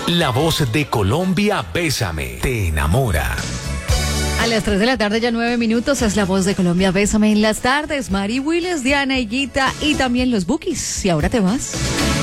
La voz de Colombia, Bésame, te enamora. A las 3 de la tarde, ya 9 minutos, es la voz de Colombia, Bésame en las tardes. Mari Willis, Diana Higuita y también los Bookies. Y ahora te vas.